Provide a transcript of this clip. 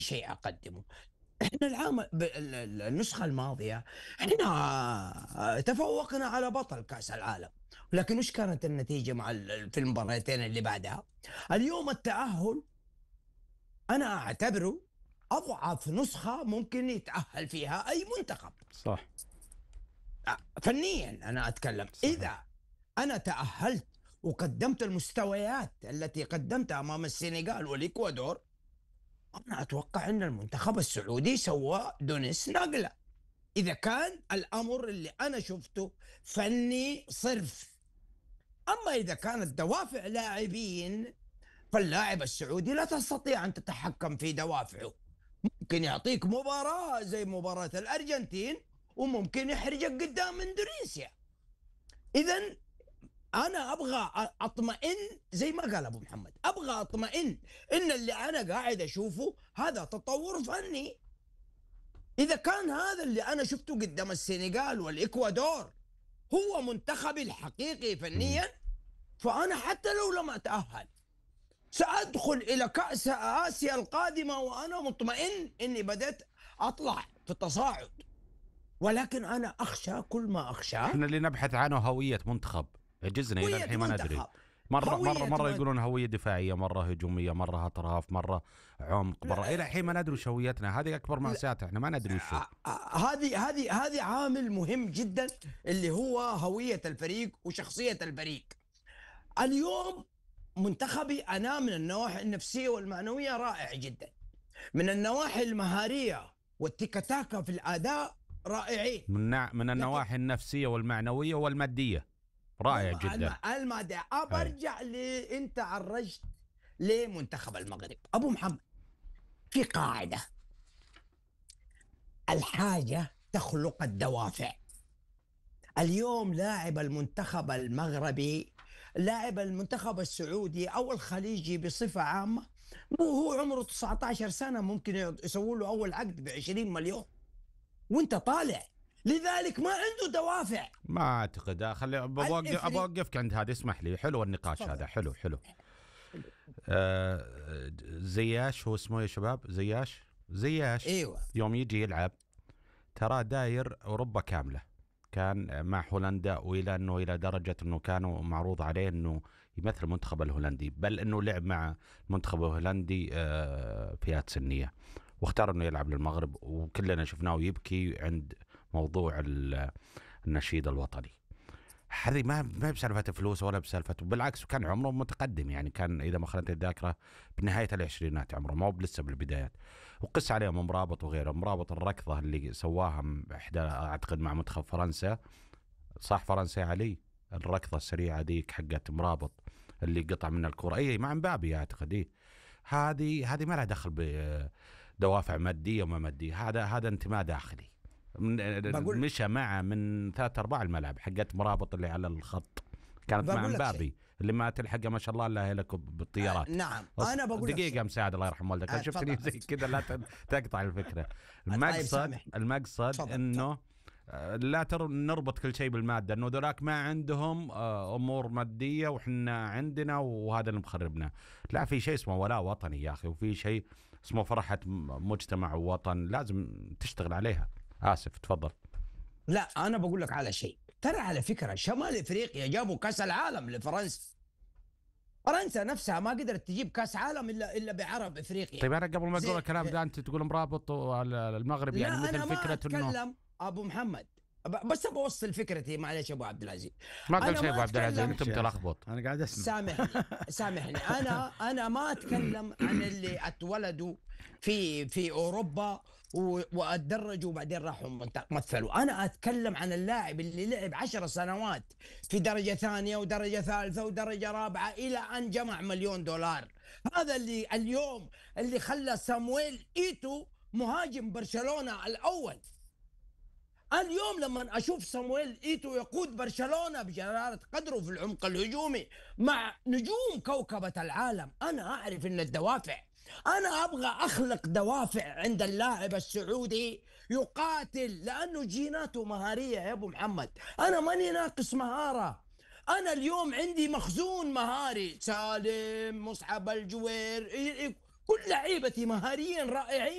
شيء أقدمه. إحنا النسخة الماضية إحنا تفوقنا على بطل كأس العالم، لكن وش كانت النتيجة مع في المباراتين اللي بعدها؟ اليوم التأهل أنا أعتبره أضعف نسخة ممكن يتأهل فيها أي منتخب. صح. فنيا أنا أتكلم. صحيح. إذا أنا تأهلت وقدمت المستويات التي قدمتها أمام السنغال والإكوادور، أنا أتوقع أن المنتخب السعودي سوى دونيس نقلة، إذا كان الأمر اللي أنا شفته فني صرف. أما إذا كانت دوافع لاعبين، فاللاعب السعودي لا تستطيع أن تتحكم في دوافعه. ممكن يعطيك مباراة زي مباراة الأرجنتين، وممكن يحرجك قدام إندونيسيا. إذن أنا أبغى أطمئن زي ما قال أبو محمد، أبغى أطمئن إن اللي أنا قاعد أشوفه هذا تطور فني. إذا كان هذا اللي أنا شفته قدام السنغال والإكوادور هو منتخبي الحقيقي فنيا، فأنا حتى لو لم أتأهل سأدخل إلى كأس آسيا القادمة وأنا مطمئن إني بدأت أطلع في التصاعد. ولكن أنا أخشى كل ما أخشى، احنا اللي نبحث عنه هوية منتخب، عجزنا إلى الحين ما ندري. مرة يقولون هوية دفاعية، مرة هجومية، مرة أطراف، مرة عمق، مرة إلى الحين ما ندري وش هويتنا. هذه أكبر مأساة، احنا ما ندري وش. هذه عامل مهم جدا اللي هو هوية الفريق وشخصية الفريق. اليوم منتخبي أنا من النواحي النفسية والمعنوية رائع جدا، من النواحي المهارية والتيكاتاكا في الأداء رائعين، من النواحي النفسية والمعنوية والمادية رائع جدا. المادة. أرجع أنت عرجت لمنتخب المغرب. أبو محمد، في قاعدة: الحاجة تخلق الدوافع. اليوم لاعب المنتخب المغربي، لاعب المنتخب السعودي أو الخليجي بصفة عامة، وهو عمره 19 سنة ممكن يسووا له أول عقد ب20 مليون وانت طالع، لذلك ما عنده دوافع. ما أعتقد. خلي بوقفك عند هذا، اسمح لي. حلو النقاش هذا، حلو. زياش هو اسمه يا شباب، زياش. ايوه. يوم يجي يلعب ترى داير أوروبا كاملة، كان مع هولندا، وإلى أنه إلى درجة أنه كانوا معروض عليه أنه يمثل المنتخب الهولندي، بل أنه لعب مع المنتخب الهولندي فئات سنية، واختار أنه يلعب للمغرب، وكلنا شفناه يبكي عند موضوع النشيد الوطني. هذه ما بسالفة فلوس ولا بسالفة، بالعكس كان عمره متقدم، يعني كان إذا ما خلت الذاكرة بنهاية العشرينات عمره، ما هو لسه بالبدايات. وقس عليهم مرابط وغيره. مرابط الركضة اللي سواها إحدى أعتقد مع منتخب فرنسا، صح؟ فرنسا علي الركضة السريعة ديك حقت مرابط اللي قطع من الكرة، أي مع مبابي أعتقد. هذه ما لها دخل بدوافع مادية وما مادية، هذا انتماء داخلي. مشى معه من 3/4 الملعب حقت مرابط اللي على الخط، كانت مع مبابي اللي ما تلحقه ما شاء الله الا لك بالطيارات. نعم. انا بقول دقيقه مساعد الله يرحم والدك، انا شفتني زي كذا لا تقطع الفكره. المقصد انه لا نربط كل شيء بالماده، انه ذولاك ما عندهم امور ماديه وحنا عندنا وهذا اللي مخربنا. لا، في شيء اسمه ولاء وطني يا اخي، وفي شيء اسمه فرحه مجتمع ووطن لازم تشتغل عليها. آسف، تفضل. لا، أنا بقول لك على شيء. ترى على فكرة شمال إفريقيا جابوا كأس العالم لفرنسا. فرنسا نفسها ما قدرت تجيب كأس عالم إلا بعرب إفريقيا. طيب أنا قبل ما أقول الكلام ده أنت تقول مرابط المغرب، يعني مثل فكرة إنه أتكلم أبو محمد، بس بوصل فكرتي. معلش أبو عبد العزيز، ما قال شيء أبو عبد العزيز، أنت متلخبط. أنا قاعد أسمع. سامحني. أنا ما أتكلم عن اللي اتولدوا في أوروبا واتدرجوا وبعدين راحوا مثلوا. أنا أتكلم عن اللاعب اللي لعب 10 سنوات في درجة ثانية ودرجة ثالثة ودرجة رابعة إلى أن جمع $1 مليون. هذا اللي اليوم اللي خلى سامويل إيتو مهاجم برشلونة الأول. اليوم لما أشوف سامويل إيتو يقود برشلونة بجلالة قدره في العمق الهجومي مع نجوم كوكبة العالم، أنا أعرف إن الدوافع، أنا أبغى أخلق دوافع عند اللاعب السعودي يقاتل، لأنه جيناته مهارية يا أبو محمد. أنا ماني ناقص مهارة، أنا اليوم عندي مخزون مهاري. سالم، مصعب الجوير، كل لعيبتي مهاريين رائعين.